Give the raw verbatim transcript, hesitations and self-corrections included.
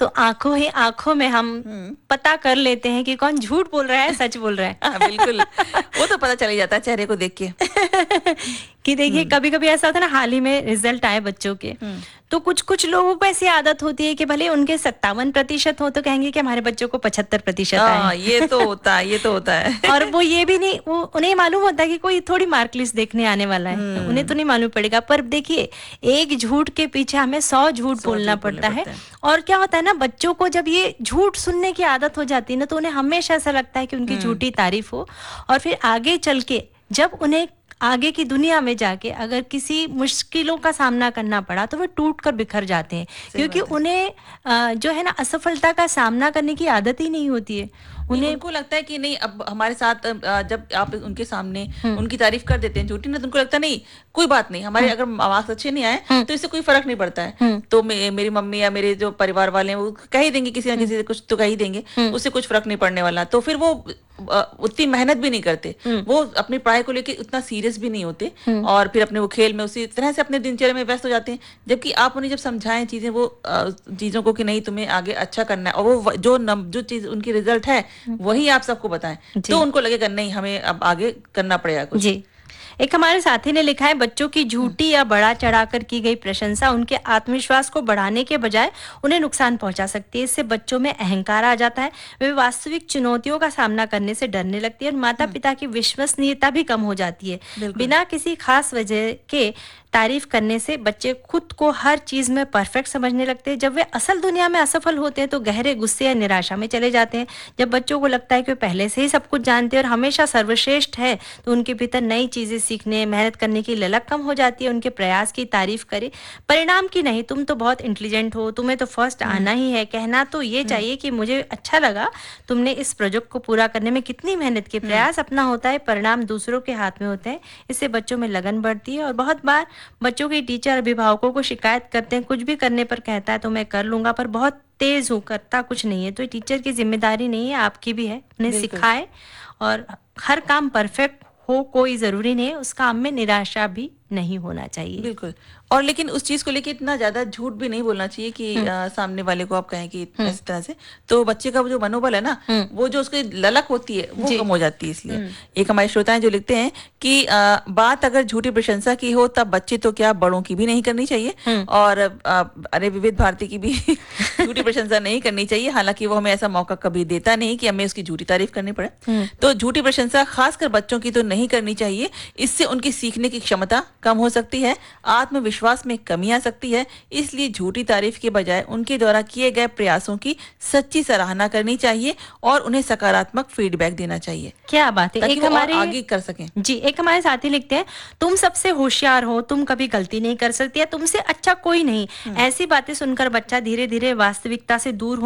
तो आंखों ही आंखों में हम पता कर लेते हैं कि कौन झूठ बोल रहा है, सच बोल रहा है। हाँ, बिल्कुल। वो तो पता चल ही जाता है चेहरे को देख के। कि देखिए कभी कभी ऐसा होता है ना, हाल ही में रिजल्ट आए बच्चों के, तो कुछ कुछ लोगों को ऐसी आदत होती है कि भले उनके सत्तावन प्रतिशत हो तो कहेंगे कि हमारे बच्चों को पचहत्तर प्रतिशत आए। ये तो होता है, ये तो होता है। और वो ये भी नहीं, वो उन्हें मालूम होता है कि कोई थोड़ी मार्क लिस्ट देखने आने वाला है, उन्हें तो नहीं मालूम पड़ेगा। पर देखिए एक झूठ के पीछे हमें सौ झूठ बोलना पड़ता है। और क्या होता है ना, बच्चों को जब ये झूठ सुनने की आदत हो जाती है ना, तो उन्हें हमेशा ऐसा लगता है कि उनकी झूठी तारीफ हो, और फिर आगे चल के जब उन्हें आगे की दुनिया में जाके अगर किसी मुश्किलों का सामना करना पड़ा तो वो टूट कर बिखर जाते हैं, क्योंकि उन्हें जो है ना असफलता का सामना करने की आदत ही नहीं होती है। उन्हें उनको लगता है कि नहीं, अब हमारे साथ जब आप उनके सामने उनकी तारीफ कर देते हैं झूठी ना, तो उनको लगता है नहीं कोई बात नहीं, हमारे अगर मार्क्स अच्छे नहीं आए तो इससे कोई फर्क नहीं पड़ता है। तो मे, मेरी मम्मी या मेरे जो परिवार वाले हैं वो कह ही देंगे, किसी ना किसी से कुछ तो कह ही देंगे, उससे कुछ फर्क नहीं पड़ने वाला। तो फिर वो उतनी मेहनत भी नहीं करते, वो अपनी पढ़ाई को लेकर उतना सीरियस भी नहीं होते, और फिर अपने वो खेल में उसी तरह से अपने दिनचर्या में व्यस्त हो जाते हैं। जबकि आप उन्हें जब समझाएं चीजें, वो चीजों को कि नहीं तुम्हें आगे अच्छा करना है, और वो जो जो चीज उनकी रिजल्ट है वही आप सबको बताएं, तो उनको लगेगा नहीं हमें अब आगे करना पड़ेगा कुछ। जी। एक हमारे साथी ने लिखा है, बच्चों की झूठी या बढ़ा चढ़ाकर की गई प्रशंसा उनके आत्मविश्वास को बढ़ाने के बजाय उन्हें नुकसान पहुंचा सकती है। इससे बच्चों में अहंकार आ जाता है, वे वास्तविक चुनौतियों का सामना करने से डरने लगती है, और माता पिता की विश्वसनीयता भी कम हो जाती है। बिना किसी खास वजह के तारीफ करने से बच्चे खुद को हर चीज में परफेक्ट समझने लगते हैं। जब वे असल दुनिया में असफल होते हैं तो गहरे गुस्से या निराशा में चले जाते हैं। जब बच्चों को लगता है कि वे पहले से ही सब कुछ जानते हैं और हमेशा सर्वश्रेष्ठ है, तो उनके भीतर नई चीजें सीखने, मेहनत करने की ललक कम हो जाती है। उनके प्रयास की तारीफ करे, परिणाम की नहीं। तुम तो बहुत इंटेलिजेंट हो, तुम्हें तो फर्स्ट आना ही है। कहना तो ये चाहिए कि मुझे अच्छा लगा, तुमने इस प्रोजेक्ट को पूरा करने में कितनी मेहनत की। प्रयास अपना होता है, परिणाम दूसरों के हाथ में होते हैं। इससे बच्चों में लगन बढ़ती है। और बहुत बार बच्चों के टीचर अभिभावकों को शिकायत करते हैं, कुछ भी करने पर कहता है तो मैं कर लूंगा, पर बहुत तेज हूँ, करता कुछ नहीं है। तो टीचर की जिम्मेदारी नहीं है, आपकी भी है, उन्हें सिखाए। और हर काम परफेक्ट हो कोई जरूरी नहीं है, उस काम में निराशा भी नहीं होना चाहिए। बिल्कुल। और लेकिन उस चीज को लेके इतना ज्यादा झूठ भी नहीं बोलना चाहिए कि आ, सामने वाले को आप कहें कि इस तरह से, तो बच्चे का जो मनोबल है ना, वो जो उसकी ललक होती है वो कम हो जाती है। इसलिए एक हमारे श्रोता हैं जो लिखते हैं कि आ, बात अगर झूठी प्रशंसा की हो तब बच्चे तो क्या बड़ों की भी नहीं करनी चाहिए, और आ, अरे विविध भारती की भी झूठी प्रशंसा नहीं करनी चाहिए। हालांकि वो हमें ऐसा मौका कभी देता नहीं कि हमें उसकी झूठी तारीफ करनी पड़े। तो झूठी प्रशंसा खासकर बच्चों की तो नहीं करनी चाहिए, इससे उनकी सीखने की क्षमता कम हो सकती है, आत्मविश्वास में कमी आ सकती है। इसलिए झूठी तारीफ के बजाय उनके द्वारा किए गए प्रयासों की सच्ची सराहना करनी चाहिए और उन्हें सकारात्मक फीडबैक देना चाहिए। क्या बात है। एक हमारे आगे कर सकें। जी, एक हमारे साथी लिखते हैं, तुम सबसे होशियार हो, तुम कभी गलती नहीं कर सकती है, तुमसे अच्छा कोई नहीं। ऐसी बातें सुनकर बच्चा धीरे धीरे वास्तविकता से दूर